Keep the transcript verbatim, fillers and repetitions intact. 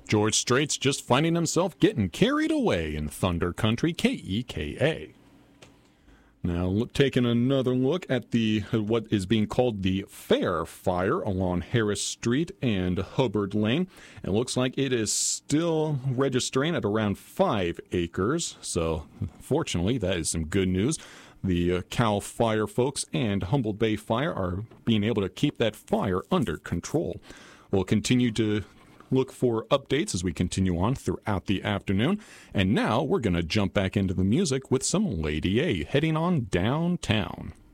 George Strait's just finding himself getting carried away in Thunder Country, K E K A. Now, look, taking another look at the what is being called the Fair Fire along Harris Street and Hubbard Lane. It looks like it is still registering at around five acres. So, fortunately, that is some good news. The uh, Cal Fire folks and Humboldt Bay Fire are being able to keep that fire under control. We'll continue to look for updates as we continue on throughout the afternoon. And now we're going to jump back into the music with some Lady A heading on downtown.